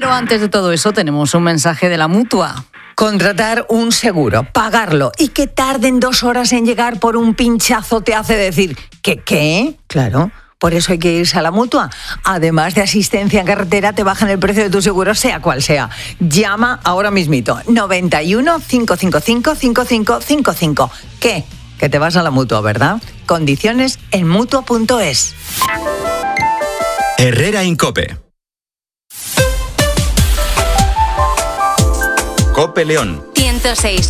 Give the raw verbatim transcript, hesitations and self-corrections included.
Pero antes de todo eso tenemos un mensaje de la Mutua. Contratar un seguro, pagarlo y que tarden dos horas en llegar por un pinchazo te hace decir ¿que qué? Claro, por eso hay que irse a la Mutua. Además de asistencia en carretera, te bajan el precio de tu seguro, sea cual sea. Llama ahora mismito, noventa y uno, cinco cinco cinco, cinco cinco cinco cinco. ¿Qué? Que te vas a la Mutua, ¿verdad? Condiciones en mutua punto es. Herrera Incope. Cope León. ciento seis.